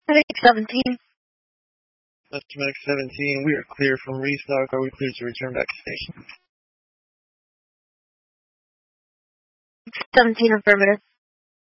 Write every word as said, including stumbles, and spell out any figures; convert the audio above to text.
Medic seventeen. That's Medic seventeen. We are clear from restock. Are we clear to return back to station? seventeen affirmative.